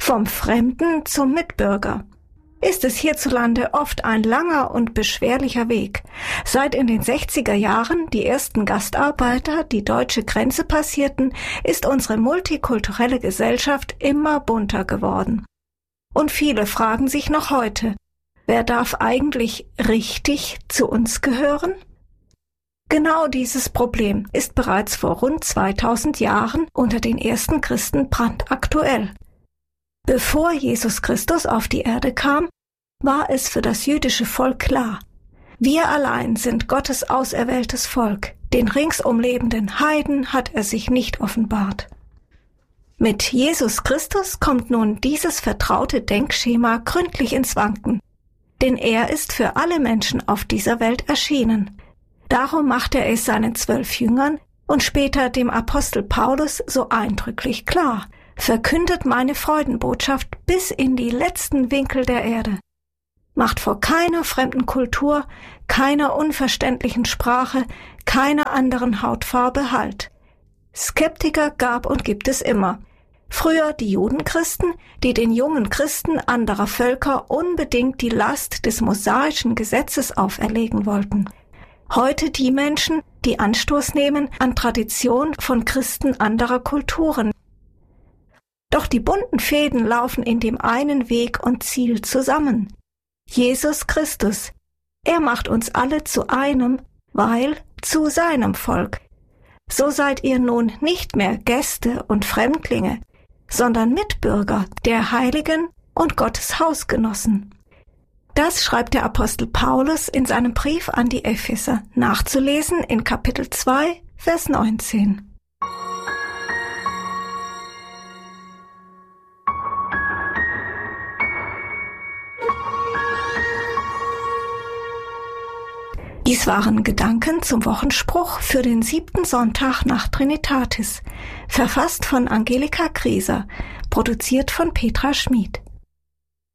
Vom Fremden zum Mitbürger. Ist es hierzulande oft ein langer und beschwerlicher Weg. Seit in den 60er Jahren die ersten Gastarbeiter die deutsche Grenze passierten, ist unsere multikulturelle Gesellschaft immer bunter geworden. Und viele fragen sich noch heute, wer darf eigentlich richtig zu uns gehören? Genau dieses Problem ist bereits vor rund 2000 Jahren unter den ersten Christen brandaktuell. Bevor Jesus Christus auf die Erde kam, war es für das jüdische Volk klar: Wir allein sind Gottes auserwähltes Volk, den ringsum lebenden Heiden hat er sich nicht offenbart. Mit Jesus Christus kommt nun dieses vertraute Denkschema gründlich ins Wanken, denn er ist für alle Menschen auf dieser Welt erschienen. Darum machte er es seinen 12 Jüngern und später dem Apostel Paulus so eindrücklich klar: Verkündet meine Freudenbotschaft bis in die letzten Winkel der Erde. Macht vor keiner fremden Kultur, keiner unverständlichen Sprache, keiner anderen Hautfarbe Halt. Skeptiker gab und gibt es immer. Früher die Judenchristen, die den jungen Christen anderer Völker unbedingt die Last des mosaischen Gesetzes auferlegen wollten. Heute die Menschen, die Anstoß nehmen an Tradition von Christen anderer Kulturen. Doch die bunten Fäden laufen in dem einen Weg und Ziel zusammen. Jesus Christus. Er macht uns alle zu einem, weil zu seinem Volk. So seid ihr nun nicht mehr Gäste und Fremdlinge, sondern Mitbürger der Heiligen und Gottes Hausgenossen. Das schreibt der Apostel Paulus in seinem Brief an die Epheser, nachzulesen in Kapitel 2, Vers 19. Dies waren Gedanken zum Wochenspruch für den 7. Sonntag nach Trinitatis, verfasst von Angelika Grieser, produziert von Petra Schmid.